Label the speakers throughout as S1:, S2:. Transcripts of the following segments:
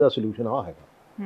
S1: ਦਾ solution ਆ ਹੈਗਾ।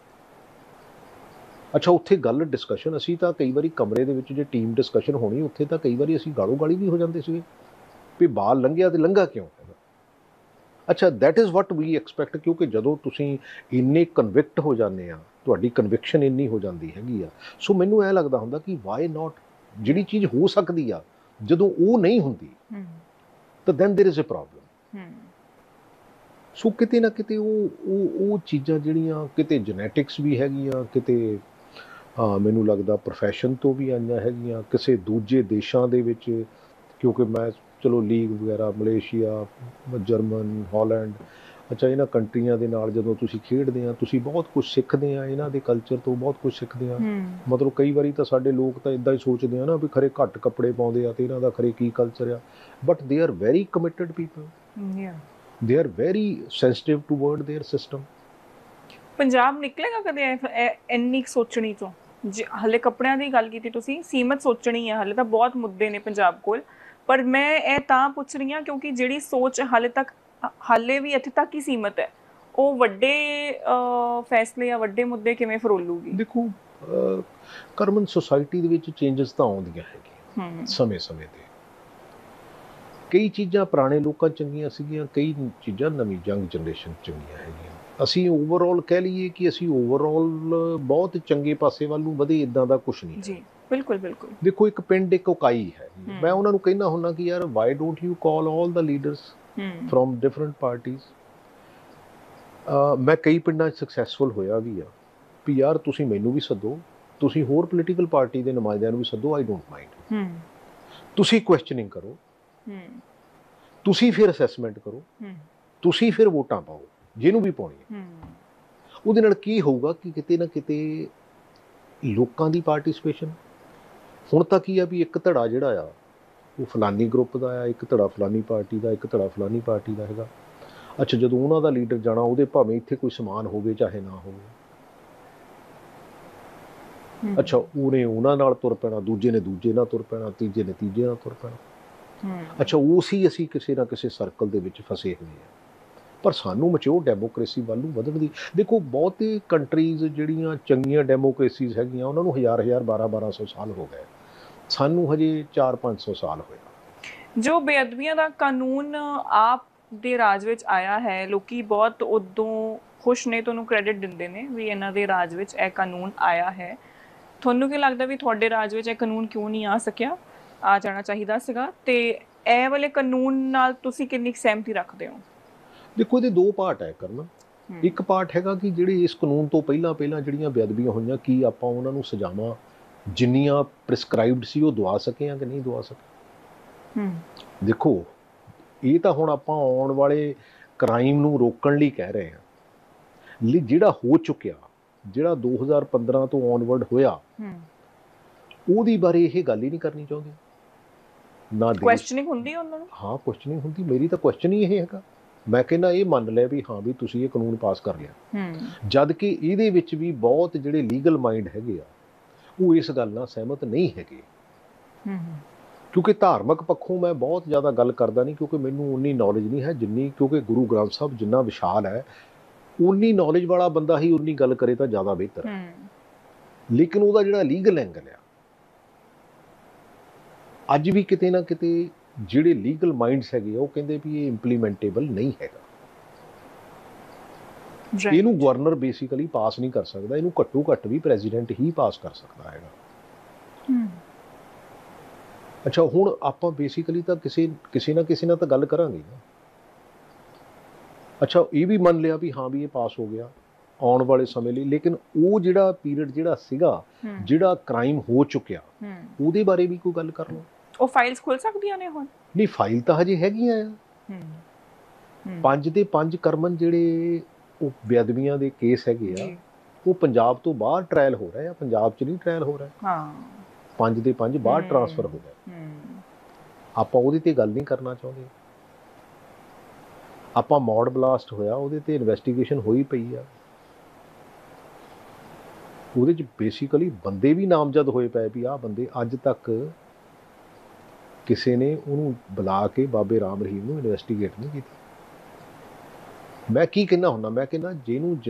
S1: ਅੱਛਾ, ਉੱਥੇ ਗੱਲ ਡਿਸਕਸ਼ਨ ਅਸੀਂ ਤਾਂ ਕਈ ਵਾਰੀ ਕਮਰੇ ਦੇ ਵਿੱਚ ਜੇ ਟੀਮ ਡਿਸਕਸ਼ਨ ਹੋਣੀ, ਉੱਥੇ ਤਾਂ ਕਈ ਵਾਰੀ ਅਸੀਂ ਗਾਲੋ ਗਾਲੀ ਵੀ ਹੋ ਜਾਂਦੇ ਸੀਗੇ ਵੀ ਬਾਲ ਲੰਘਿਆ ਤੇ ਲੰਘਾ ਕਿਉਂ ਹੈਗਾ। ਅੱਛਾ, that is what we expect, ਕਿਉਂਕਿ ਜਦੋਂ ਤੁਸੀਂ ਇੰਨੇ ਕਨਵਿਕਟ ਹੋ ਜਾਂਦੇ ਆ, ਤੁਹਾਡੀ ਕਨਵਿਕਸ਼ਨ ਇੰਨੀ ਹੋ ਜਾਂਦੀ ਹੈਗੀ ਆ, ਸੋ ਮੈਨੂੰ ਇਹ ਲੱਗਦਾ ਹੁੰਦਾ ਕਿ ਵਾਈ ਨਾਟ, ਜਿਹੜੀ ਚੀਜ਼ ਹੋ ਸਕਦੀ ਆ ਜਦੋਂ ਉਹ ਨਹੀਂ ਹੁੰਦੀ ਤਾਂ then there is a problem. ਸੋ ਕਿਤੇ ਨਾ ਕਿਤੇ ਉਹ ਚੀਜ਼ਾਂ ਜਿਹੜੀਆਂ ਕਿਤੇ ਜੈਨੇਟਿਕਸ ਵੀ ਹੈਗੀਆਂ, ਕਿਤੇ ਮੈਨੂੰ ਲੱਗਦਾ ਪ੍ਰੋਫੈਸ਼ਨ ਤੋਂ ਵੀ ਆਈਆਂ ਹੈਗੀਆਂ, ਕਿਸੇ ਦੂਜੇ ਦੇਸ਼ਾਂ ਦੇ ਵਿੱਚ, ਕਿਉਂਕਿ ਮੈਂ ਚਲੋ ਲੀਗ ਵਗੈਰਾ ਮਲੇਸ਼ੀਆ, ਜਰਮਨ, ਹਾਲੈਂਡ, ਅੱਛਾ ਇਹਨਾਂ ਕੰਟਰੀਆਂ ਦੇ ਨਾਲ ਜਦੋਂ ਤੁਸੀਂ ਖੇਡਦੇ ਆ ਤੁਸੀਂ ਬਹੁਤ ਕੁਝ ਸਿੱਖਦੇ ਆ, ਇਹਨਾਂ ਦੇ ਕਲਚਰ ਤੋਂ ਬਹੁਤ ਕੁਝ ਸਿੱਖਦੇ ਆ। ਮਤਲਬ ਕਈ ਵਾਰੀ ਤਾਂ ਸਾਡੇ ਲੋਕ ਤਾਂ ਇੱਦਾਂ ਹੀ ਸੋਚਦੇ ਆ ਨਾ ਵੀ ਖਰੇ ਘੱਟ ਕੱਪੜੇ ਪਾਉਂਦੇ ਆ ਤੇ ਇਹਨਾਂ ਦਾ ਖਰੇ ਕੀ ਕਲਚਰ ਆ, but they are very committed people, they are very sensitive toward there system.
S2: Punjab ਨਿਕਲੇਗਾ ਕਦੇ ਇੰਨੀ ਸੋਚਣੀ ਤੋਂ? ਜੇ ਹਾਲੇ ਕੱਪੜਿਆਂ ਦੀ ਗੱਲ ਕੀਤੀ ਤੁਸੀਂ, ਸੀਮਤ ਸੋਚਣੀ ਹੈ, ਹਾਲੇ ਤਾਂ ਬਹੁਤ ਮੁੱਦੇ ਨੇ ਪੰਜਾਬ ਕੋਲ, ਪਰ ਮੈਂ ਇਹ ਤਾਂ ਪੁੱਛ ਰਹੀ ਹਾਂ ਕਿਉਂਕਿ ਜਿਹੜੀ ਸੋਚ ਹਾਲੇ ਵੀ ਇੱਥੇ ਤੱਕ ਹੀ ਸੀਮਤ ਹੈ, ਉਹ ਵੱਡੇ ਫੈਸਲੇ ਜਾਂ ਵੱਡੇ ਮੁੱਦੇ ਕਿਵੇਂ ਫਰੋਲੂਗੀ?
S1: ਦੇਖੋ ਕਰਮਨ, ਸੋਸਾਇਟੀ ਦੇ ਵਿੱਚ ਚੇਂਜਸ ਤਾਂ ਆਉਂਦੀਆਂ ਹੈਗੀਆਂ ਸਮੇਂ-ਸਮੇਂ 'ਤੇ। ਕਈ ਚੀਜ਼ਾਂ ਪੁਰਾਣੇ ਲੋਕਾਂ ਚੰਗੀਆਂ ਸੀਗੀਆਂ, ਕਈ ਚੀਜ਼ਾਂ ਨਵੀਂ ਯੰਗ ਜਨਰੇਸ਼ਨ ਚੰਗੀਆਂ ਹੈਗੀਆਂ। ਅਸੀਂ ਓਵਰਆਲ ਕਹਿ ਲਈਏ ਕਿ ਅਸੀਂ ਓਵਰਆਲ ਬਹੁਤ ਚੰਗੇ ਪਾਸੇ ਵੱਲ ਨੂੰ ਵਧੇ, ਇੱਦਾਂ ਦਾ ਕੁਛ ਨਹੀਂ
S2: ਜੀ। ਬਿਲਕੁਲ ਬਿਲਕੁਲ।
S1: ਦੇਖੋ ਇੱਕ ਪਿੰਡ ਇੱਕ ਇਕਾਈ ਹੈ, ਮੈਂ ਉਹਨਾਂ ਨੂੰ ਕਹਿੰਦਾ ਹੁੰਦਾ ਕਿ ਯਾਰ Y don't you call all the leaders from different parties. ਮੈਂ ਕਈ ਪਿੰਡਾਂ 'ਚ ਸਕਸੈਸਫੁਲ ਹੋਇਆ ਵੀ ਆ ਵੀ ਯਾਰ ਤੁਸੀਂ ਮੈਨੂੰ ਵੀ ਸੱਦੋ, ਤੁਸੀਂ ਹੋਰ ਪੋਲੀਟੀਕਲ ਪਾਰਟੀ ਦੇ ਨੁਮਾਇੰਦਿਆਂ ਨੂੰ ਵੀ ਸੱਦੋ, ਆਈ ਡੋਂਟ ਮਾਈਂਡ। ਤੁਸੀਂ ਕੁਐਸਚਨਿੰਗ ਕਰੋ, ਤੁਸੀਂ ਫਿਰ ਅਸੈਸਮੈਂਟ ਕਰੋ, ਤੁਸੀਂ ਫਿਰ ਵੋਟਾਂ ਪਾਓ ਜਿਹਨੂੰ ਵੀ ਪਾਉਣੀ ਹੈ। ਉਹਦੇ ਨਾਲ ਕੀ ਹੋਊਗਾ ਕਿ ਕਿਤੇ ਨਾ ਕਿਤੇ ਲੋਕਾਂ ਦੀ ਪਾਰਟੀਸਪੇਸ਼ਨ, ਹੁਣ ਤਾਂ ਕੀ ਆ ਵੀ ਇੱਕ ਧੜਾ ਜਿਹੜਾ ਆ ਉਹ ਫਲਾਨੀ ਗਰੁੱਪ ਦਾ ਆ, ਇੱਕ ਧੜਾ ਫਲਾਨੀ ਪਾਰਟੀ ਦਾ, ਇੱਕ ਧੜਾ ਫਲਾਨੀ ਪਾਰਟੀ ਦਾ ਹੈਗਾ। ਅੱਛਾ, ਜਦੋਂ ਉਹਨਾਂ ਦਾ ਲੀਡਰ ਜਾਣਾ, ਉਹਦੇ ਭਾਵੇਂ ਇੱਥੇ ਕੋਈ ਸਮਾਨ ਹੋਵੇ ਚਾਹੇ ਨਾ ਹੋਵੇ, ਅੱਛਾ ਉਹਨੇ ਉਹਨਾਂ ਨਾਲ ਤੁਰ ਪੈਣਾ, ਦੂਜੇ ਨੇ ਦੂਜੇ ਨਾਲ ਤੁਰ ਪੈਣਾ, ਤੀਜੇ ਨੇ ਤੀਜੇ ਨਾਲ ਤੁਰ ਪੈਣਾ। ਅੱਛਾ, ਉਸੇ ਅਸੀਂ ਕਿਸੇ ਨਾ ਕਿਸੇ ਸਰਕਲ ਦੇ ਵਿੱਚ ਫਸੇ ਹੋਏ ਹਾਂ। ਪਰ ਸਾਨੂੰ ਮੈਚਿਓਰ ਡੈਮੋਕ੍ਰੇਸੀ ਵੱਲ ਨੂੰ ਵਧਣ ਦੀ, ਦੇਖੋ ਬਹੁਤੇ ਕੰਟਰੀਜ਼ ਜਿਹੜੀਆਂ ਚੰਗੀਆਂ ਡੈਮੋਕ੍ਰੇਸੀਜ਼ ਹੈਗੀਆਂ ਉਹਨਾਂ ਨੂੰ 1000 1200 ਸਾਲ ਹੋ ਗਏ, ਸਾਨੂੰ ਹਜੇ 400-500 ਸਾਲ ਹੋਇਆ।
S2: ਜੋ ਬੇਅਦਬੀਆਂ ਦਾ ਕਾਨੂੰਨ ਆਪ ਦੇ ਰਾਜ ਵਿੱਚ ਆਇਆ ਹੈ, ਲੋਕੀ ਬਹੁਤ ਉਦੋਂ ਖੁਸ਼ ਨੇ, ਤੁਹਾਨੂੰ ਕ੍ਰੈਡਿਟ ਦਿੰਦੇ ਨੇ ਵੀ ਇਹਨਾਂ ਦੇ ਰਾਜ ਵਿੱਚ ਇਹ ਕਾਨੂੰਨ ਆਇਆ ਹੈ। ਤੁਹਾਨੂੰ ਕੀ ਲੱਗਦਾ ਵੀ ਤੁਹਾਡੇ ਰਾਜ ਵਿੱਚ ਇਹ ਕਾਨੂੰਨ ਕਿਉਂ ਨਹੀਂ ਆ ਸਕਿਆ, ਆ ਜਾਣਾ ਚਾਹੀਦਾ ਸੀਗਾ, ਤੇ ਇਹ ਵਾਲੇ ਕਾਨੂੰਨ ਨਾਲ ਤੁਸੀਂ ਕਿੰਨੀ ਸਹਿਮਤੀ ਰੱਖਦੇ ਹੋ?
S1: ਦੇਖੋ ਇਹਦੇ ਦੋ ਪਾਰਟ ਹੈ ਕਰਨ। ਇੱਕ ਪਾਰਟ ਹੈਗਾ ਕਿ ਜਿਹੜੇ ਇਸ ਕਾਨੂੰਨ ਤੋਂ ਪਹਿਲਾਂ ਜਿਹੜੀਆਂ ਬੇਅਦਬੀਆਂ ਹੋਈਆਂ, ਕੀ ਆਪਾਂ ਉਹਨਾਂ ਨੂੰ ਸਜ਼ਾਵਾਂ ਜਿੰਨੀਆਂ ਪ੍ਰਿਸਕ੍ਰਾਈਬਡ ਸੀ ਉਹ ਦਵਾ ਸਕੇ ਜਾਂ ਕਿ ਨਹੀਂ ਦਵਾ ਸਕੇ। ਦੇਖੋ ਇਹ ਤਾਂ ਹੁਣ ਆਪਾਂ ਆਉਣ ਵਾਲੇ ਕ੍ਰਾਈਮ ਨੂੰ ਰੋਕਣ ਲਈ ਕਹਿ ਰਹੇ ਹਾਂ। ਜਿਹੜਾ ਹੋ ਚੁੱਕਿਆ, ਜਿਹੜਾ 2015 ਤੋਂ ਔਨਵਰਡ ਹੋਇਆ, ਉਹਦੀ ਬਾਰੇ ਇਹ ਗੱਲ ਹੀ ਨਹੀਂ ਕਰਨੀ ਚਾਹੁੰਦੇ ਨਾ।
S2: ਕੁਐਸਚਨਿੰਗ ਹੁੰਦੀ ਉਹਨਾਂ ਨੂੰ? ਹਾਂ,
S1: ਕੁਐਸਚਨਿੰਗ ਹੁੰਦੀ। ਮੇਰੀ ਤਾਂ ਕੁਐਸਚਨ ਹੀ ਇਹ ਹੈਗਾ, ਮੈਂ ਕਹਿੰਦਾ ਇਹ ਮੰਨ ਲਿਆ ਵੀ ਹਾਂ ਵੀ ਤੁਸੀਂ ਇਹ ਕਾਨੂੰਨ ਪਾਸ ਕਰ ਲਿਆ, ਜਦ ਕਿ ਇਹਦੇ ਵਿੱਚ ਵੀ ਬਹੁਤ ਜਿਹੜੇ ਲੀਗਲ ਮਾਈਂਡ ਹੈਗੇ ਆ ਉਹ ਇਸ ਗੱਲ ਨਾਲ ਸਹਿਮਤ ਨਹੀਂ ਹੈਗੇ। ਕਿਉਂਕਿ ਧਾਰਮਿਕ ਪੱਖੋਂ ਮੈਂ ਬਹੁਤ ਜ਼ਿਆਦਾ ਗੱਲ ਕਰਦਾ ਨਹੀਂ, ਕਿਉਂਕਿ ਮੈਨੂੰ ਉਨੀ ਨੌਲੇਜ ਨਹੀਂ ਹੈ ਜਿੰਨੀ, ਕਿਉਂਕਿ ਗੁਰੂ ਗ੍ਰੰਥ ਸਾਹਿਬ ਜਿੰਨਾ ਵਿਸ਼ਾਲ ਹੈ, ਉਨੀ ਨੌਲੇਜ ਵਾਲਾ ਬੰਦਾ ਹੀ ਉਨੀ ਗੱਲ ਕਰੇ ਤਾਂ ਜ਼ਿਆਦਾ ਬਿਹਤਰ ਹੈ। ਲੇਕਿਨ ਉਹਦਾ ਜਿਹੜਾ ਲੀਗਲ ਐਂਗਲ ਆ, ਅੱਜ ਵੀ ਕਿਤੇ ਨਾ ਕਿਤੇ ਜਿਹੜੇ ਲੀਗਲ ਮਾਈਂਡਸ ਹੈਗੇ ਆ ਉਹ ਕਹਿੰਦੇ ਵੀ ਇਹ ਇੰਪਲੀਮੈਂਟੇਬਲ ਨਹੀਂ ਹੈਗਾ। ਇਹਨੂੰ ਗਵਰਨਰ ਬੇਸਿਕਲੀ ਪਾਸ ਨਹੀਂ ਕਰ ਸਕਦਾ, ਇਹਨੂੰ ਘੱਟੋ ਘੱਟ ਵੀ ਪ੍ਰੈਜ਼ੀਡੈਂਟ ਹੀ ਪਾਸ ਕਰ ਸਕਦਾ ਹੈਗਾ। ਅੱਛਾ, ਹੁਣ ਆਪਾਂ ਬੇਸਿਕਲੀ ਤਾਂ ਕਿਸੇ ਨਾ ਕਿਸੇ ਨਾਲ ਤਾਂ ਗੱਲ ਕਰਾਂਗੇ ਨਾ। ਅੱਛਾ, ਇਹ ਵੀ ਮੰਨ ਲਿਆ ਵੀ ਹਾਂ ਵੀ ਇਹ ਪਾਸ ਹੋ ਗਿਆ ਆਉਣ ਵਾਲੇ ਸਮੇਂ ਲਈ, ਲੇਕਿਨ ਉਹ ਜਿਹੜਾ ਪੀਰੀਅਡ ਜਿਹੜਾ ਸੀਗਾ, ਜਿਹੜਾ ਕ੍ਰਾਈਮ ਹੋ ਚੁੱਕਿਆ, ਉਹਦੇ ਬਾਰੇ ਵੀ ਕੋਈ ਗੱਲ ਕਰ ਲਓ।
S2: ਉਹ ਫਾਈਲਸ ਖੁੱਲ ਸਕਦੀਆਂ ਨੇ ਹੁਣ?
S1: ਨਹੀਂ, ਫਾਈਲ ਤਾਂ ਹਜੇ ਹੈਗੀਆਂ ਆ। 5 ਦੇ 5 ਕਰਮਨ ਜਿਹੜੇ ਉਹ ਬੇਅਦਬੀਆਂ ਦੇ ਕੇਸ ਹੈਗੇ ਆ, ਉਹ ਪੰਜਾਬ ਤੋਂ ਬਾਹਰ ਟ੍ਰਾਇਲ ਹੋ ਰਹੇ ਆ, ਪੰਜਾਬ 'ਚ ਨਹੀਂ ਟ੍ਰਾਇਲ ਹੋ ਰਿਹਾ। 5 ਦੇ 5 ਬਾਹਰ ਟ੍ਰਾਂਸਫਰ ਹੋ ਗਏ। ਆਪਾਂ ਉਹਦੇ ਤੇ ਗੱਲ ਨਹੀਂ ਕਰਨਾ ਚਾਹੁੰਦੇ। ਆਪਾਂ ਮੌੜ ਬਲਾਸਟ ਹੋਇਆ, ਉਹਦੇ ਤੇ ਇਨਵੈਸਟੀਗੇਸ਼ਨ ਹੋਈ ਪਈ ਆ, ਉਹਦੇ 'ਚ ਬੇਸਿਕਲੀ ਬੰਦੇ ਵੀ ਨਾਮਜ਼ਦ ਹੋਏ ਪਏ ਵੀ ਆਹ ਬੰਦੇ, ਅੱਜ ਤੱਕ ਕਿਸੇ ਨੇ ਉਹਨੂੰ ਬੁਲਾ ਕੇ ਬਾਬੇ ਰਾਮ ਰਹੀਮ ਨੂੰ ਇਨਵੈਸਟੀਗੇਟ ਨਹੀਂ ਕੀਤੀ। ਮੈਂ ਕੀ ਕਹਿੰਦਾ ਹੁੰਦਾ, ਮੈਂ ਕਹਿੰਦਾ ਜਿਹਨੂੰ